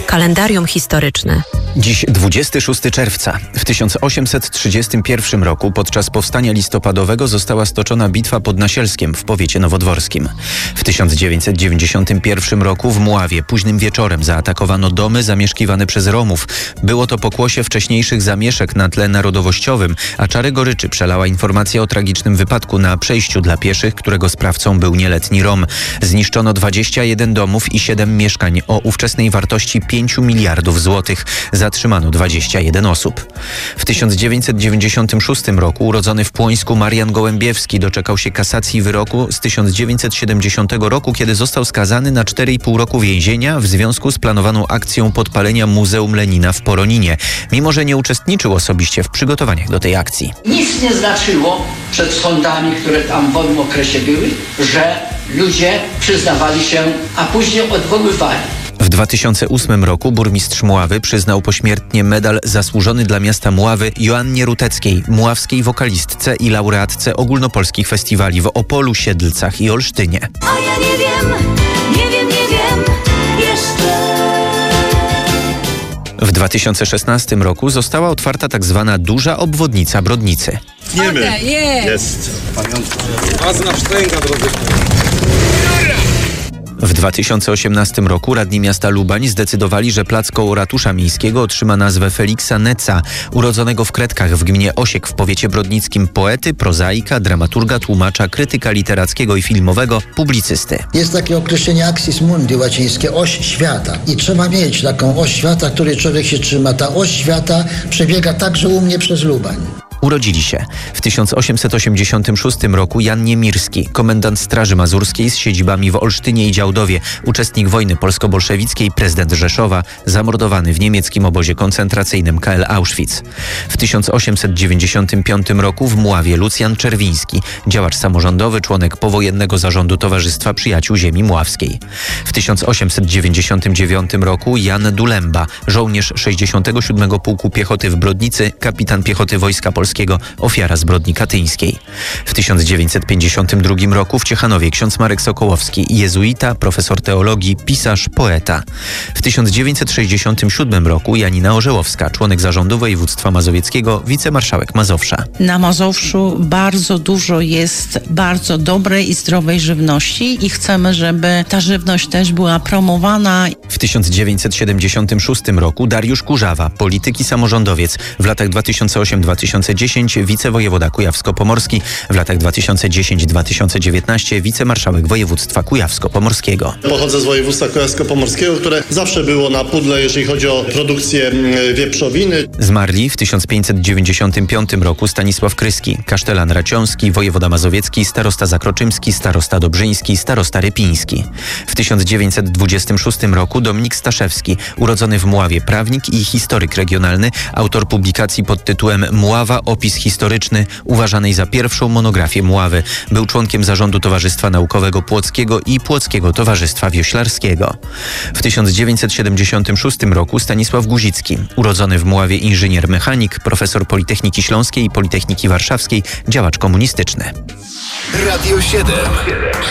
Kalendarium historyczne. Dziś 26 czerwca. W 1831 roku podczas powstania listopadowego została stoczona bitwa pod Nasielskiem w powiecie nowodworskim. W 1991 roku w Mławie późnym wieczorem zaatakowano domy zamieszkiwane przez Romów. Było to pokłosie wcześniejszych zamieszek na tle narodowościowym, a czarę goryczy przelała informacja o tragicznym wypadku na przejściu dla pieszych, którego sprawcą był nieletni Rom. Zniszczono 21 domów i 7 mieszkań o ówczesnej wartości 5 miliardów złotych. Zatrzymano 21 osób. W 1996 roku urodzony w Płońsku Marian Gołębiewski doczekał się kasacji wyroku z 1970 roku, kiedy został skazany na 4,5 roku więzienia w związku z planowaną akcją podpalenia Muzeum Lenina w Poroninie, mimo że nie uczestniczył osobiście w przygotowaniach do tej akcji. Nic nie znaczyło przed sądami, które tam w owym okresie były, że ludzie przyznawali się, a później odwoływali. W 2008 roku burmistrz Mławy przyznał pośmiertnie medal zasłużony dla miasta Mławy Joannie Ruteckiej, mławskiej wokalistce i laureatce ogólnopolskich festiwali w Opolu, Siedlcach i Olsztynie. A ja nie wiem jeszcze. W 2016 roku została otwarta tzw. duża obwodnica Brodnicy. Wiemy. Jest. Ważna wstęga, drodzy. W 2018 roku radni miasta Lubań zdecydowali, że plac koło ratusza miejskiego otrzyma nazwę Feliksa Neca, urodzonego w Kredkach w gminie Osiek w powiecie brodnickim poety, prozaika, dramaturga, tłumacza, krytyka literackiego i filmowego, publicysty. Jest takie określenie axis mundi łacińskie, oś świata. I trzeba mieć taką oś świata, której człowiek się trzyma. Ta oś świata przebiega także u mnie przez Lubań. Urodzili się w 1886 roku Jan Niemirski, komendant Straży Mazurskiej z siedzibami w Olsztynie i Działdowie, uczestnik wojny polsko-bolszewickiej, prezydent Rzeszowa, zamordowany w niemieckim obozie koncentracyjnym KL Auschwitz. W 1895 roku w Mławie Lucjan Czerwiński, działacz samorządowy, członek powojennego zarządu Towarzystwa Przyjaciół Ziemi Mławskiej. W 1899 roku Jan Dulemba, żołnierz 67 Pułku Piechoty w Brodnicy, kapitan piechoty Wojska Polskiego, ofiara zbrodni katyńskiej. W 1952 roku w Ciechanowie ksiądz Marek Sokołowski, jezuita, profesor teologii, pisarz, poeta. W 1967 roku Janina Orzełowska, członek zarządu województwa mazowieckiego, wicemarszałek Mazowsza. Na Mazowszu bardzo dużo jest bardzo dobrej i zdrowej żywności i chcemy, żeby ta żywność też była promowana. W 1976 roku Dariusz Kurzawa, polityk i samorządowiec, w latach 2008-2010 wicewojewoda kujawsko-pomorski, w latach 2010-2019 wicemarszałek województwa kujawsko-pomorskiego. Pochodzę z województwa kujawsko-pomorskiego, które zawsze było na pudle, jeżeli chodzi o produkcję wieprzowiny. Zmarli w 1595 roku Stanisław Kryski, kasztelan raciąski, wojewoda mazowiecki, starosta zakroczymski, starosta dobrzyński, starosta rypiński. W 1926 roku Dominik Staszewski, urodzony w Mławie, prawnik i historyk regionalny, autor publikacji pod tytułem Mława – opis historyczny, uważanej za pierwszą monografię Mławy. Był członkiem zarządu Towarzystwa Naukowego Płockiego i Płockiego Towarzystwa Wioślarskiego. W 1976 roku Stanisław Guzicki, urodzony w Mławie inżynier mechanik, profesor Politechniki Śląskiej i Politechniki Warszawskiej, działacz komunistyczny. Radio 7.